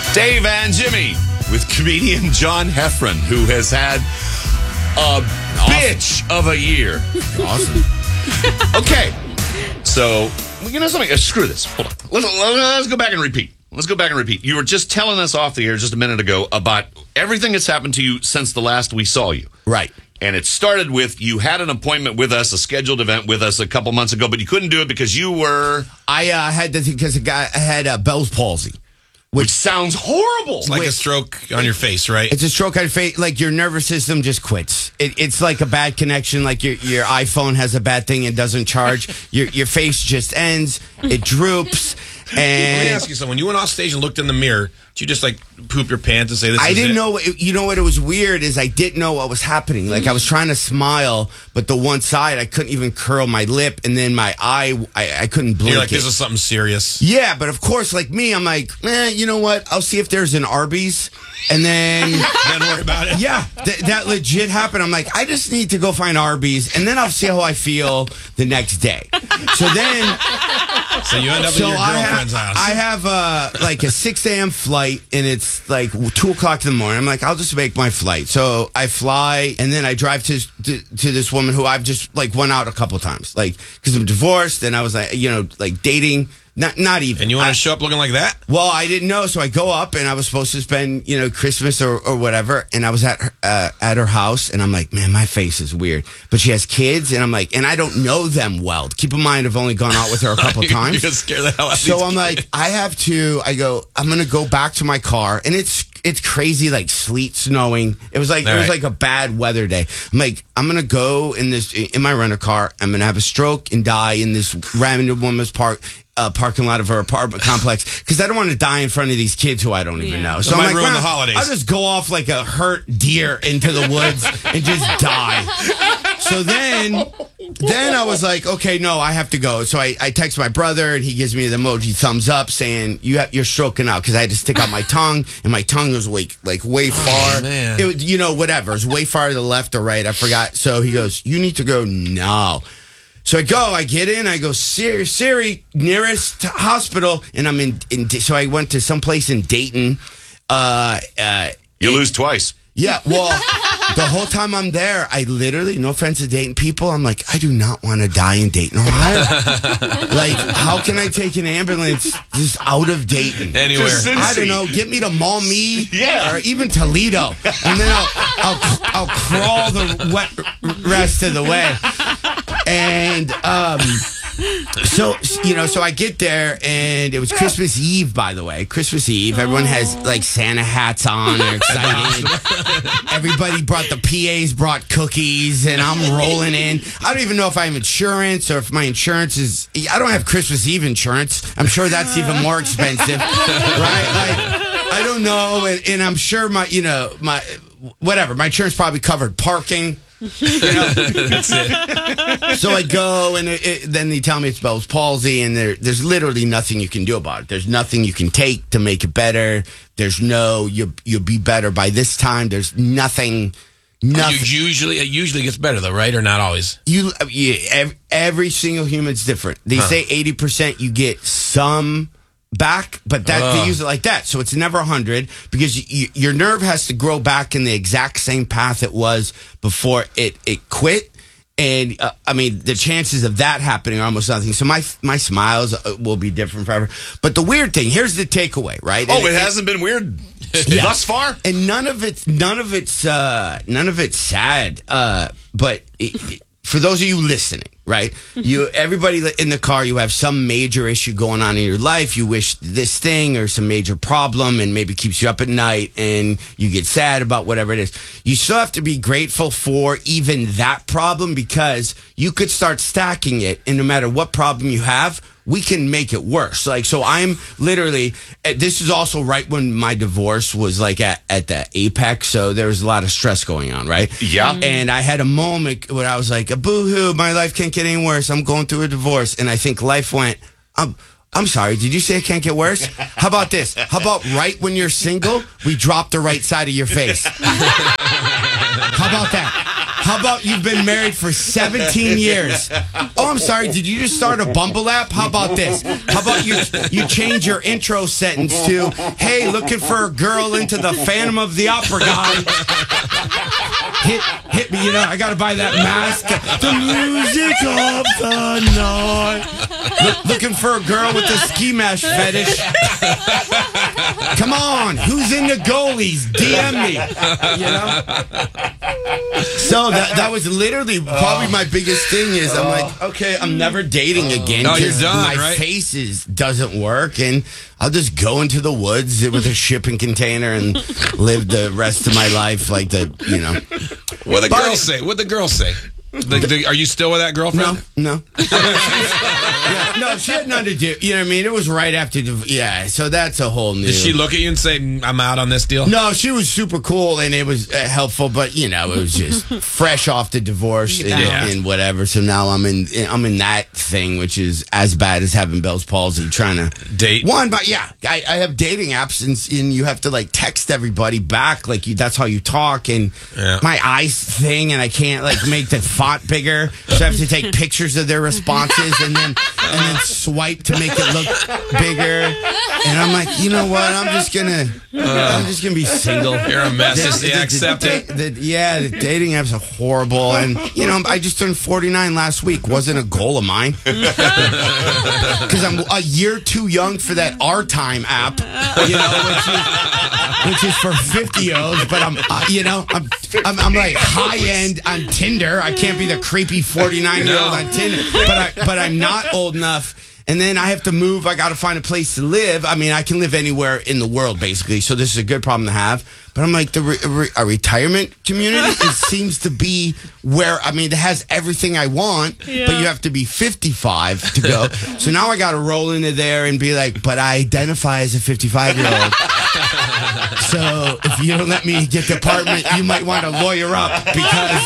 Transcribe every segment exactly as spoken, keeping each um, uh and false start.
Dave and Jimmy with comedian John Heffron, who has had a awesome. bitch of a year. Awesome. Okay. So, you know something? Uh, screw this. Hold on. Let's, let's go back and repeat. Let's go back and repeat. You were just telling us off the air just a minute ago about everything that's happened to you since the last we saw you. Right. And it started with you had an appointment with us, a scheduled event with us a couple months ago, but you couldn't do it because you were... I uh, had to because a guy I had uh, Bell's palsy. Which, which sounds horrible. It's like Wait, a stroke on your face, right? It's a stroke on your face. Like your nervous system just quits. It, it's like a bad connection. Like your your iPhone has a bad thing and doesn't charge. your your face just ends. It droops. And let me ask you something. When you went off stage and looked in the mirror, did you just like poop your pants and say this? I is didn't it? know. You know what? It was weird. Is I didn't know what was happening. Like I was trying to smile, but the one side I couldn't even curl my lip, and then my eye I, I couldn't blink. You're like, it. this is something serious. Yeah, but of course, like me, I'm like, eh, you know what? I'll see if there's an Arby's, and then Don't worry about it. Yeah, th- that legit happened. I'm like, I just need to go find Arby's, and then I'll see how I feel the next day. So then, so you end up so at your I girlfriend's have, house. I have uh, like a six a.m. flight, and it's like two o'clock in the morning. I'm like, I'll just make my flight. So I fly, and then I drive to to, to this woman who I've just like went out a couple times, like because I'm divorced, and I was like, you know, like dating. Not, not even. And you want I, to show up looking like that? Well, I didn't know, so I go up, and I was supposed to spend, you know, Christmas or, or whatever, and I was at her, uh, at her house, and I'm like, man, my face is weird. But she has kids, and I'm like, and I don't know them well. Keep in mind, I've only gone out with her a couple times. You're scare the hell out of So these I'm kids. like, I have to, I go, I'm going to go back to my car, and it's it's crazy, like sleet, snowing. It was like, All it was right. like a bad weather day. I'm like, I'm going to go in this, in my rental car, I'm going to have a stroke and die in this random woman's park. Uh, parking lot of her apartment complex because I don't want to die in front of these kids who I don't even Yeah. know. So It I'm might like, ruin well, the holidays. I'll just go off like a hurt deer into the woods and just die. So then, then I was like, okay, no, I have to go. So I, I text my brother and he gives me the emoji thumbs up saying you have, you're stroking out because I had to stick out my tongue and my tongue was like like way far. man. It was, you know, whatever. It was way far to the left or right. I forgot. So he goes, you need to go now. So I go, I get in, I go, Siri, Siri, nearest hospital, and I'm in, in. So I went to some place in Dayton. Uh, uh, You lose twice. yeah, well, the whole time I'm there, I literally, no offense to Dayton people, I'm like, I do not want to die in Dayton, Ohio. Like, how can I take an ambulance just out of Dayton? Anywhere. Just in- I don't know. Get me to Maumee, Yeah. or even Toledo, and then I'll I'll, I'll crawl the wet rest of the way. And um, so you know, so I get there, and it was Christmas Eve, by the way. Christmas Eve, everyone has like Santa hats on. They're excited. Everybody brought the P As brought cookies, and I'm rolling in. I don't even know if I have insurance or if my insurance is. I don't have Christmas Eve insurance. I'm sure that's even more expensive, right? Like I don't know, and, and I'm sure my, you know, my whatever. My insurance probably covered parking. You know? That's it. So I go, and it, it, then they tell me it's Bell's palsy, and there, there's literally nothing you can do about it. There's nothing you can take to make it better. There's no, you, you'll be better by this time. There's nothing, nothing. You usually, it usually gets better though, right? Or not always? You, yeah, every, every single human's different. They Huh. say eighty percent you get some back, but that they Ugh. use it like that. So it's never one hundred because you, your nerve has to grow back in the exact same path it was before it, it quit. And uh, I mean, the chances of that happening are almost nothing. So my my smiles uh, will be different forever. But the weird thing, here's the takeaway, right? Oh, And it hasn't been weird thus far? and none of it's none of it's uh, none of it's sad. Uh, but it, it, for those of you listening, right? You everybody in the car, you have some major issue going on in your life. You wish this thing or some major problem, and maybe keeps you up at night, and you get sad about whatever it is. You still have to be grateful for even that problem because you could start stacking it, and no matter what problem you have, we can make it worse. Like, so I'm literally, uh, this is also right when my divorce was like at, at the apex. So there was a lot of stress going on, right? Yeah. And I had a moment where I was like, boo-hoo, my life can't get any worse. I'm going through a divorce. And I think life went, I'm, I'm sorry, did you say it can't get worse? How about this? How about right when you're single, we drop the right side of your face? How about that? How about you've been married for seventeen years? Oh, I'm sorry. Did you just start a Bumble app? How about this? How about you you change your intro sentence to, hey, looking for a girl into the Phantom of the Opera guy. Hit, hit me, you know, I got to buy that mask. The music of the night. Look, looking for a girl with a ski mask fetish. Come on, who's into goalies? D M me. You know? So that that was literally probably my biggest thing is I'm like, okay, I'm never dating again. No, you're 'cause done, my right? face is, doesn't work, and I'll just go into the woods with a shipping container and live the rest of my life like the, you know. What the But- girls say? What the girls say? The, the, are you still with that No, girlfriend? no. Yeah, no, she had nothing to do. You know what I mean? It was right after, the, yeah, so that's a whole new. Did she look at you and say, "Mm, I'm out on this deal"? No, she was super cool and it was uh, helpful, but you know, it was just fresh off the divorce and, Yeah. and whatever. So now I'm in, I'm in that thing, which is as bad as having Bell's palsy, trying to Date. one. But yeah, I, I have dating apps and, and you have to like text everybody back, like you, that's how you talk. And Yeah. my eyes thing, and I can't like make the font bigger, so I have to take pictures of their responses and then and then swipe to make it look bigger. And I'm like, you know what? I'm just gonna, I'm just gonna be single. You're a mess. Just, The- yeah, the- accept the- it. the- yeah, the dating apps are horrible, and you know, I just turned forty-nine last week. Wasn't a goal of mine because I'm a year too young for that R Time app. You know, which is, which is for fifty-olds. But I'm, uh, you know, I'm, I'm, I'm like high end on Tinder. I can't be the creepy forty-nine year old No. on Tinder, but I, but I'm not old enough. And then I have to move. I got to find a place to live. I mean, I can live anywhere in the world, basically. So this is a good problem to have. But I'm like, the re- re- a retirement community, it seems to be where, I mean, it has everything I want, but you have to be fifty-five to go. So now I got to roll into there and be like, but I identify as a fifty-five-year-old. So if you don't let me get the apartment, you might want to lawyer up because...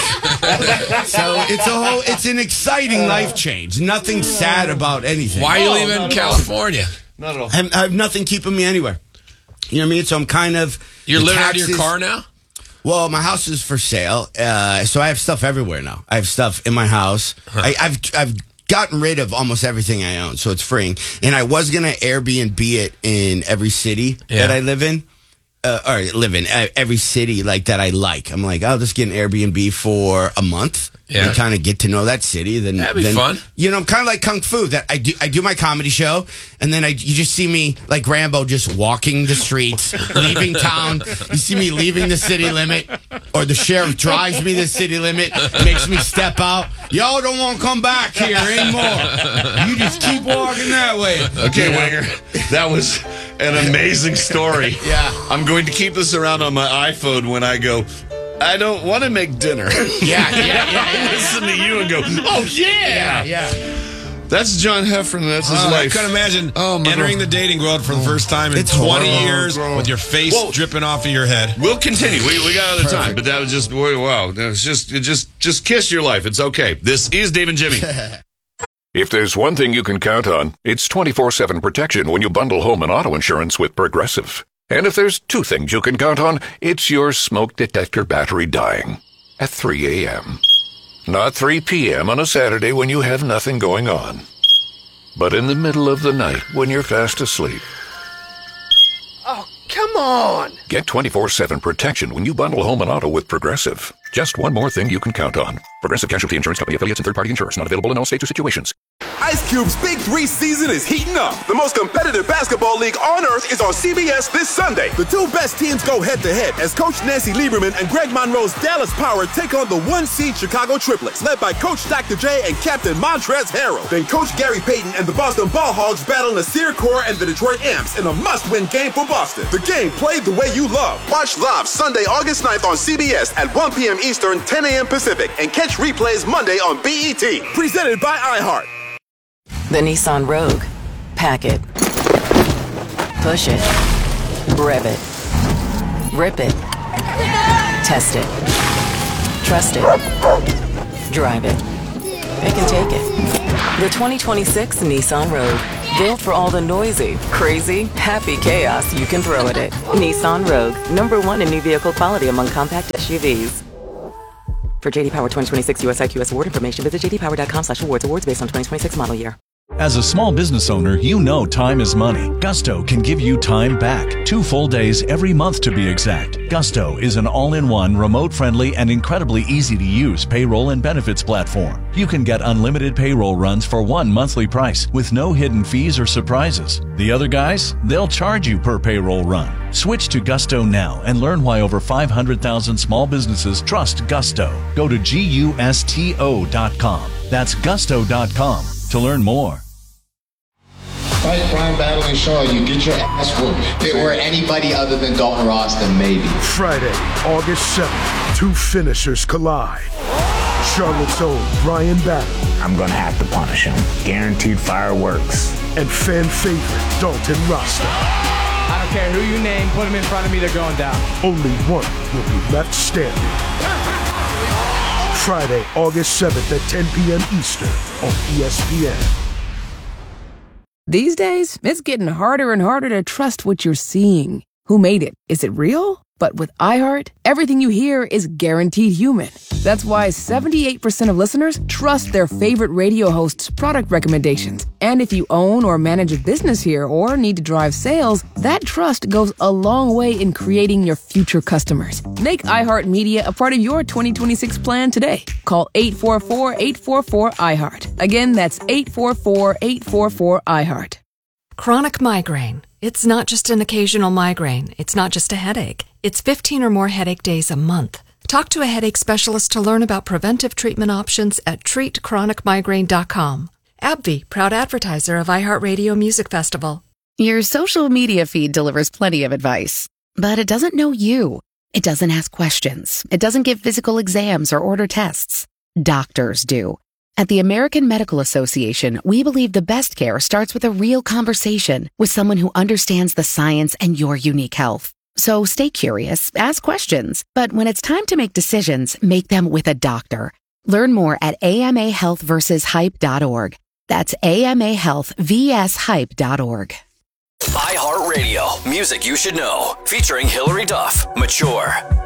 So it's a whole, it's an exciting life change. Nothing sad about anything. Why are you No, leaving not at all. California? Not at all. I have, I have nothing keeping me anywhere. You know what I mean? So I'm kind of. You're the living out of your taxes- car now? Well, my house is for sale, uh, so I have stuff everywhere now. I have stuff in my house. I, I've I've gotten rid of almost everything I own, so it's freeing. And I was gonna Airbnb it in every city Yeah. that I live in. Uh, or live in uh, every city like that I like. I'm like, I'll just get an Airbnb for a month Yeah. and kind of get to know that city. Then That'd be then, fun. You know, I'm kind of like Kung Fu. That I do. I do my comedy show, and then I you just see me like Rambo, just walking the streets, leaving town. You see me leaving the city limit, or the sheriff drives me the city limit, makes me step out. Y'all don't want to come back here anymore. You just keep walking that way. Okay, Winger, that was an amazing story. Yeah. I'm going to keep this around on my iPhone when I go, I don't want to make dinner. Yeah, yeah, yeah, yeah. Listen to you and go, oh, yeah. Yeah, yeah. That's John Heffron. That's his Oh, I life. couldn't imagine Oh, my entering God. the dating world for the first time in It's twenty horrible. years with your face Well- dripping off of your head. We'll continue. We, we got other time, Perfect. but that was just wow. That was just just just kiss your life. It's okay. This is Dave and Jimmy. If there's one thing you can count on, it's twenty-four seven protection when you bundle home and auto insurance with Progressive. And if there's two things you can count on, it's your smoke detector battery dying at three a.m. Not three p.m. on a Saturday when you have nothing going on, but in the middle of the night when you're fast asleep. Oh, come on! Get twenty-four seven protection when you bundle home and auto with Progressive. Just one more thing you can count on. Progressive Casualty Insurance Company affiliates and third-party insurers. Not available in all states or situations. Ice Cube's Big Three season is heating up. The most competitive basketball league on earth is on C B S this Sunday. The two best teams go head-to-head as Coach Nancy Lieberman and Greg Monroe's Dallas Power take on the one-seed Chicago Triplets, led by Coach Doctor J and Captain Montrezl Harrell. Then Coach Gary Payton and the Boston Ball Hogs battle Nasir Kaur and the Detroit Amps in a must-win game for Boston. The game played the way you love. Watch live Sunday, August ninth on C B S at one p.m. Eastern, ten a.m. Pacific, and catch replays Monday on B E T. Presented by iHeart. The Nissan Rogue. Pack it. Push it. Rev it. Rip it. Test it. Trust it. Drive it. It can take it. The twenty twenty-six Nissan Rogue. Built for all the noisy, crazy, happy chaos you can throw at it. Nissan Rogue. Number one in new vehicle quality among compact S U Vs. For J D Power twenty twenty-six U S I Q S award information, visit j d power dot com slash awards. Awards based on twenty twenty-six model year. As a small business owner, you know time is money. Gusto can give you time back. Two full days every month to be exact. Gusto is an all-in-one, remote-friendly, and incredibly easy-to-use payroll and benefits platform. You can get unlimited payroll runs for one monthly price with no hidden fees or surprises. The other guys, they'll charge you per payroll run. Switch to Gusto now and learn why over five hundred thousand small businesses trust Gusto. Go to gusto dot com. That's gusto dot com to learn more. Fight Brian Battling Shaw, you get your ass whooped. If it were anybody other than Dalton Ross, then maybe. Friday, August seventh, two finishers collide. Charlotte's own Brian Battling. I'm gonna have to punish him. Guaranteed fireworks. And fan favorite Dalton Rasta. I don't care who you name, put him in front of me, they're going down. Only one will be left standing. Friday, August seventh at ten p.m. Eastern on E S P N. These days, it's getting harder and harder to trust what you're seeing. Who made it? Is it real? But with iHeart, everything you hear is guaranteed human. That's why seventy-eight percent of listeners trust their favorite radio hosts' product recommendations. And if you own or manage a business here or need to drive sales, that trust goes a long way in creating your future customers. Make iHeartMedia a part of your twenty twenty-six plan today. Call eight four four, eight four four, iHeart. Again, that's eight four four, eight four four, iHeart. Chronic migraine. It's not just an occasional migraine. It's not just a headache. It's fifteen or more headache days a month. Talk to a headache specialist to learn about preventive treatment options at treat chronic migraine dot com. AbbVie, proud advertiser of iHeartRadio Music Festival. Your social media feed delivers plenty of advice, but it doesn't know you. It doesn't ask questions. It doesn't give physical exams or order tests. Doctors do. At the American Medical Association, we believe the best care starts with a real conversation with someone who understands the science and your unique health. So stay curious, ask questions, but when it's time to make decisions, make them with a doctor. Learn more at A M A health versus hype dot org. That's A M A health versus hype dot org. iHeartRadio, music you should know, featuring Hillary Duff, Mature.